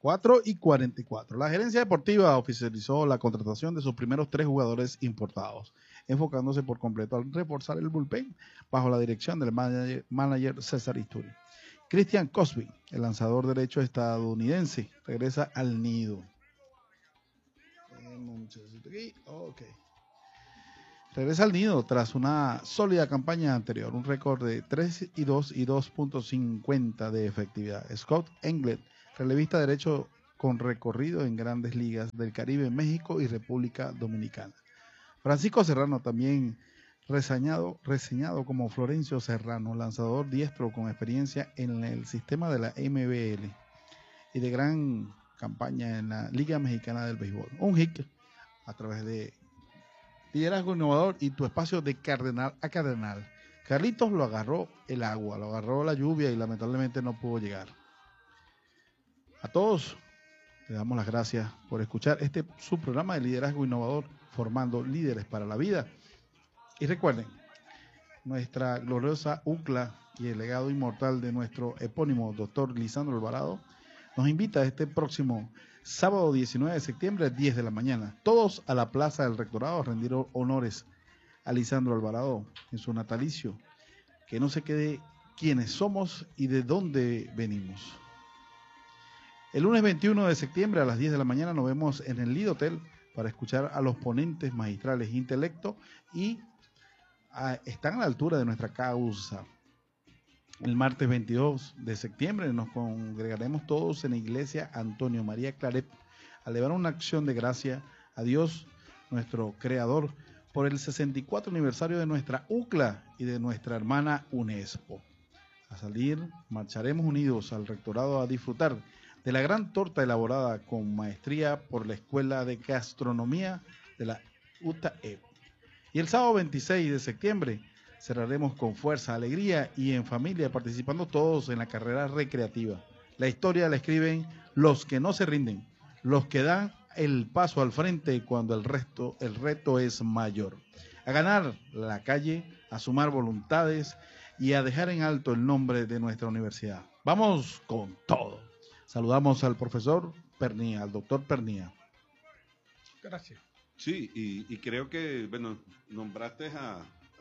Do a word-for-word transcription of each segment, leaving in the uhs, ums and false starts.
cuatro y cuarenta y cuatro. La gerencia deportiva oficializó la contratación de sus primeros tres jugadores importados, enfocándose por completo al reforzar el bullpen bajo la dirección del manager, manager César Isturi. Christian Cosby, el lanzador derecho estadounidense, regresa al nido. Okay. Regresa al nido tras una sólida campaña anterior, un récord de tres y dos y dos punto cincuenta de efectividad. Scott Englet, relevista derecho con recorrido en grandes ligas del Caribe, México y República Dominicana. Francisco Serrano, también reseñado, reseñado como Florencio Serrano, lanzador diestro con experiencia en el sistema de la M B L y de gran campaña en la Liga Mexicana del Béisbol. Un hit a través de Liderazgo Innovador y tu espacio de cardenal a cardenal. Carlitos lo agarró el agua, lo agarró la lluvia y lamentablemente no pudo llegar. A todos le damos las gracias por escuchar este su programa de Liderazgo Innovador, formando líderes para la vida. Y recuerden, nuestra gloriosa U C L A y el legado inmortal de nuestro epónimo doctor Lisandro Alvarado nos invita este próximo sábado diecinueve de septiembre, diez de la mañana, todos a la Plaza del Rectorado a rendir honores a Lisandro Alvarado en su natalicio. Que no se quede quiénes somos y de dónde venimos. El lunes veintiuno de septiembre a las diez de la mañana nos vemos en el Lido Hotel para escuchar a los ponentes magistrales intelecto y a, están a la altura de nuestra causa. El martes veintidós de septiembre nos congregaremos todos en la iglesia Antonio María Claret a elevar una acción de gracia a Dios, nuestro creador, por el sesenta y cuatro aniversario de nuestra U C L A y de nuestra hermana UNESCO. A salir, marcharemos unidos al rectorado a disfrutar de la gran torta elaborada con maestría por la Escuela de Gastronomía de la U T A E. Y el sábado veintiséis de septiembre cerraremos con fuerza, alegría y en familia, participando todos en la carrera recreativa. La historia la escriben los que no se rinden, los que dan el paso al frente cuando el resto, el reto es mayor. A ganar la calle, a sumar voluntades y a dejar en alto el nombre de nuestra universidad. Vamos con todo. Saludamos al profesor Pernía, al doctor Pernía. Gracias. Sí, y, y creo que, bueno, nombraste a, a,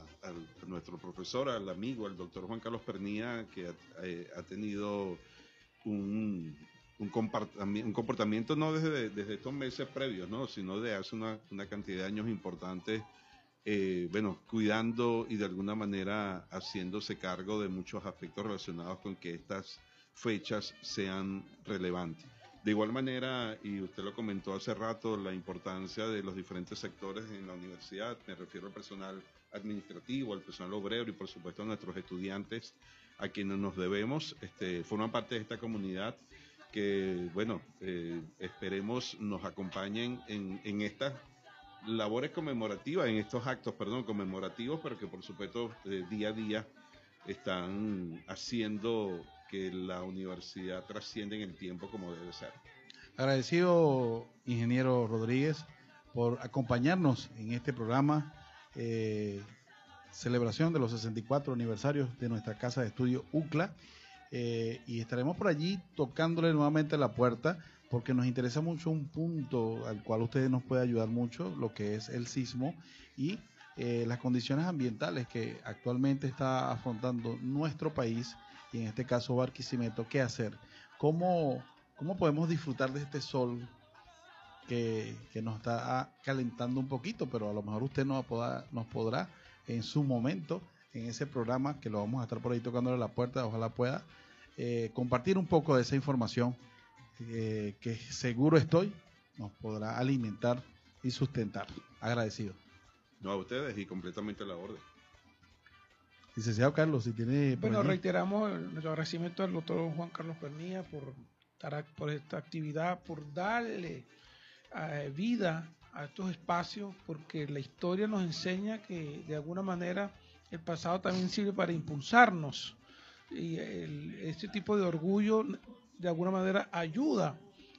a nuestro profesor, al amigo, al doctor Juan Carlos Pernía, que ha, eh, ha tenido un, un, comportamiento, un comportamiento no desde, desde estos meses previos, ¿no? Sino de hace una, una cantidad de años importantes, eh, bueno, cuidando y de alguna manera haciéndose cargo de muchos aspectos relacionados con que estas fechas sean relevantes. De igual manera, y usted lo comentó hace rato, la importancia de los diferentes sectores en la universidad, me refiero al personal administrativo, al personal obrero y por supuesto a nuestros estudiantes, a quienes nos debemos, este, forman parte de esta comunidad que, bueno, eh, esperemos nos acompañen en, en estas labores conmemorativas, en estos actos, perdón, conmemorativos, pero que por supuesto eh, día a día están haciendo que la universidad trascienda en el tiempo como debe ser. Agradecido, ingeniero Rodríguez, por acompañarnos en este programa, eh, celebración de los sesenta y cuatro aniversarios de nuestra casa de estudio U C L A, eh, y estaremos por allí tocándole nuevamente la puerta, porque nos interesa mucho un punto al cual ustedes nos pueden ayudar mucho, lo que es el sismo y eh, las condiciones ambientales que actualmente está afrontando nuestro país, y en este caso Barquisimeto. ¿Qué hacer? ¿Cómo, cómo podemos disfrutar de este sol que, que nos está calentando un poquito? Pero a lo mejor usted nos podrá, nos podrá en su momento, en ese programa, que lo vamos a estar por ahí tocándole la puerta, ojalá pueda eh, compartir un poco de esa información eh, que seguro estoy nos podrá alimentar y sustentar. Agradecido. No, a ustedes y completamente a la orden. Licenciado Carlos, si tiene... Bueno, reiteramos nuestro agradecimiento al doctor Juan Carlos Pernía por, por esta actividad, por darle eh, vida a estos espacios, porque la historia nos enseña que de alguna manera el pasado también sirve para impulsarnos, y el, este tipo de orgullo de alguna manera ayuda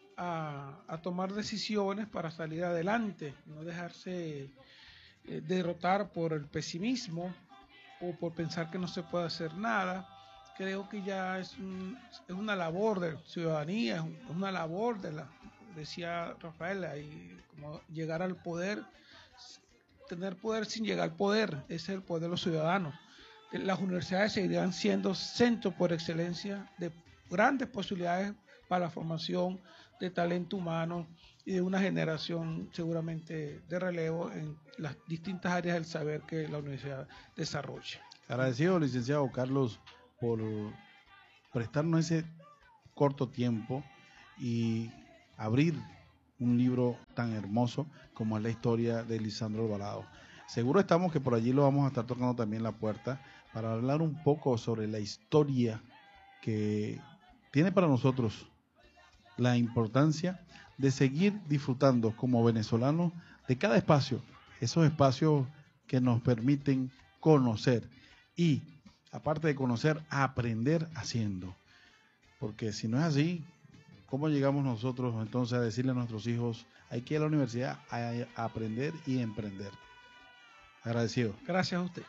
a, a tomar decisiones para salir adelante, no dejarse eh, derrotar por el pesimismo o por pensar que no se puede hacer nada, creo que ya es, un, es una labor de ciudadanía, es, un, es una labor de la, decía Rafael, ahí, como llegar al poder, tener poder sin llegar al poder, ese es el poder de los ciudadanos. Las universidades seguirán siendo centros por excelencia de grandes posibilidades para la formación de talento humano y de una generación seguramente de relevo en las distintas áreas del saber que la universidad desarrolla. Agradecido, licenciado Carlos, por prestarnos ese corto tiempo y abrir un libro tan hermoso como es la historia de Lisandro Alvarado. Seguro estamos que por allí lo vamos a estar tocando también la puerta para hablar un poco sobre la historia que tiene para nosotros la importancia de seguir disfrutando como venezolanos de cada espacio, esos espacios que nos permiten conocer y, aparte de conocer, aprender haciendo. Porque si no es así, ¿cómo llegamos nosotros entonces a decirle a nuestros hijos, hay que ir a la universidad a, a aprender y emprender? Agradecido. Gracias a usted.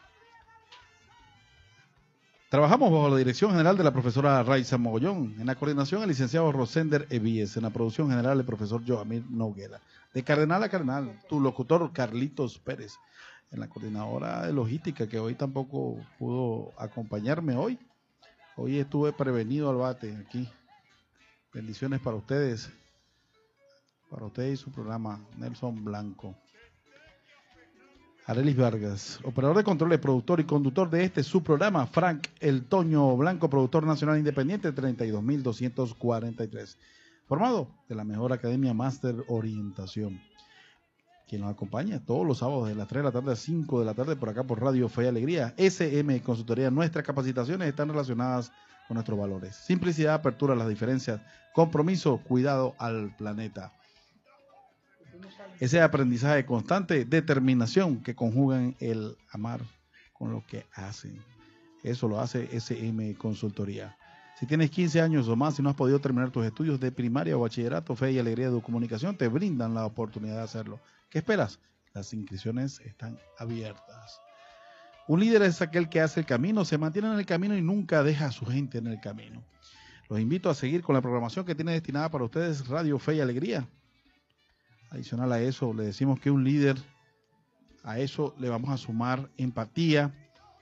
Trabajamos bajo la dirección general de la profesora Raiza Mogollón, en la coordinación el licenciado Rosender Evíes, en la producción general el profesor Joamir Noguera, de Cardenal a Cardenal, tu locutor Carlitos Pérez, en la coordinadora de logística que hoy tampoco pudo acompañarme hoy. Hoy estuve prevenido al bate aquí. Bendiciones para ustedes, para ustedes y su programa, Nelson Blanco. Arelis Vargas, operador de controles, productor y conductor de este su programa, Frank El Toño Blanco, productor nacional independiente, treinta y dos mil doscientos cuarenta y tres, formado de la mejor academia Máster Orientación, quien nos acompaña todos los sábados de las tres de la tarde a cinco de la tarde por acá por Radio Fe y Alegría. S M Consultoría, nuestras capacitaciones están relacionadas con nuestros valores: simplicidad, apertura a las diferencias, compromiso, cuidado al planeta. Ese aprendizaje constante, determinación que conjugan el amar con lo que hacen. Eso lo hace S M Consultoría. Si tienes quince años o más y no has podido terminar tus estudios de primaria o bachillerato, Fe y Alegría de Comunicación te brindan la oportunidad de hacerlo. ¿Qué esperas? Las inscripciones están abiertas. Un líder es aquel que hace el camino, se mantiene en el camino y nunca deja a su gente en el camino. Los invito a seguir con la programación que tiene destinada para ustedes Radio Fe y Alegría. Adicional a eso, le decimos que un líder, a eso le vamos a sumar empatía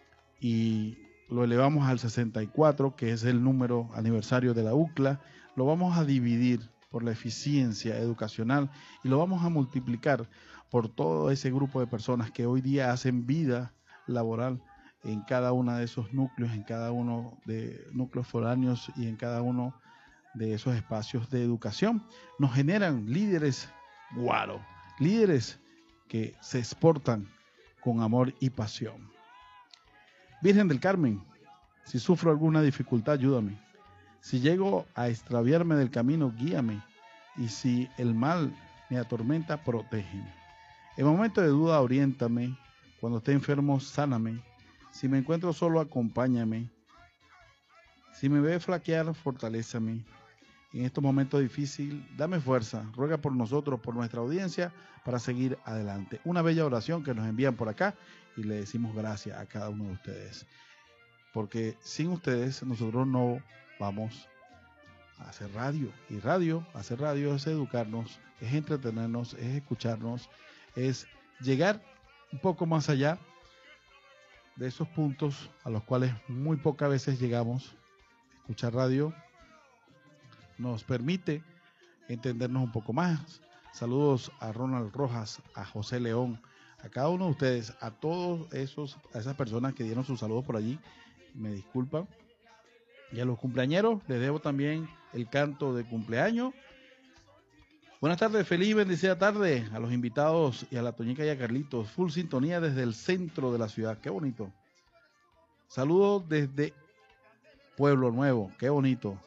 y lo elevamos al sesenta y cuatro, que es el número aniversario de la U C L A. Lo vamos a dividir por la eficiencia educacional y lo vamos a multiplicar por todo ese grupo de personas que hoy día hacen vida laboral en cada uno de esos núcleos, en cada uno de núcleos foráneos y en cada uno de esos espacios de educación. Nos generan líderes guaro, líderes que se exportan con amor y pasión. Virgen del Carmen, si sufro alguna dificultad, ayúdame. Si llego a extraviarme del camino, guíame. Y si el mal me atormenta, protégeme. En momentos de duda, oriéntame. Cuando esté enfermo, sáname. Si me encuentro solo, acompáñame. Si me ve flaquear, fortalézame. En estos momentos difíciles, dame fuerza, ruega por nosotros, por nuestra audiencia, para seguir adelante. Una bella oración que nos envían por acá y le decimos gracias a cada uno de ustedes. Porque sin ustedes nosotros no vamos a hacer radio. Y radio, hacer radio es educarnos, es entretenernos, es escucharnos, es llegar un poco más allá de esos puntos a los cuales muy pocas veces llegamos. Escuchar radio nos permite entendernos un poco más. Saludos a Ronald Rojas, a José León, a cada uno de ustedes, a todos esos, a esas personas que dieron sus saludos por allí, me disculpan. Y a los cumpleañeros les debo también el canto de cumpleaños. Buenas tardes, feliz y bendecida tarde a los invitados y a la Toñica y a Carlitos. Full sintonía desde el centro de la ciudad, qué bonito. Saludos desde Pueblo Nuevo, qué bonito.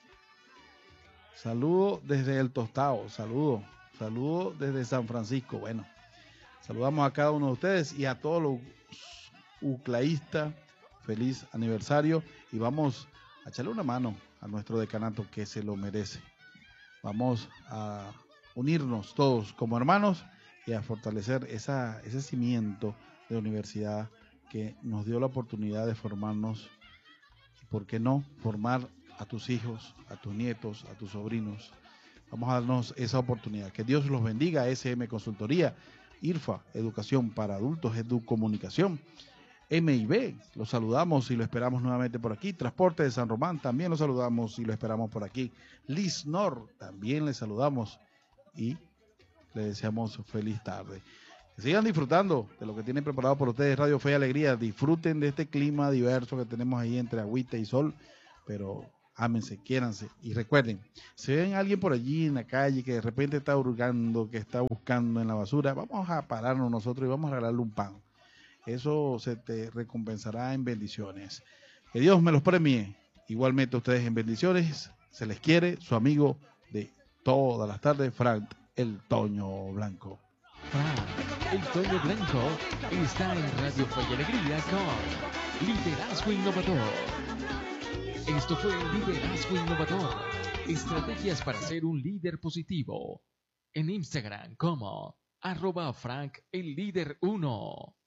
Saludo desde El Tostado, saludo, saludo desde San Francisco. Bueno, saludamos a cada uno de ustedes y a todos los uclaístas, feliz aniversario y vamos a echarle una mano a nuestro decanato que se lo merece. Vamos a unirnos todos como hermanos y a fortalecer esa, ese cimiento de universidad que nos dio la oportunidad de formarnos ¿por qué no formar a tus hijos, a tus nietos, a tus sobrinos? Vamos a darnos esa oportunidad. Que Dios los bendiga. S M Consultoría, I R F A, Educación para Adultos, Educomunicación, M I B, los saludamos y lo esperamos nuevamente por aquí. Transporte de San Román, también lo saludamos y lo esperamos por aquí. Lisnor, también le saludamos y le deseamos feliz tarde. Que sigan disfrutando de lo que tienen preparado por ustedes Radio Fe y Alegría. Disfruten de este clima diverso que tenemos ahí entre agüita y sol, pero ámense, quiéranse y recuerden, si ven a alguien por allí en la calle que de repente está hurgando, que está buscando en la basura, vamos a pararnos nosotros y vamos a regalarle un pan. Eso se te recompensará en bendiciones. Que Dios me los premie. Igualmente a ustedes en bendiciones. Se les quiere, su amigo de todas las tardes, Frank el Toño Blanco. Frank el Toño Blanco está en Radio Fe y Alegría con Liderazgo Innovador. Esto fue Liderazgo Innovador. Estrategias para ser un líder positivo. En Instagram como arroba Frank el líder uno.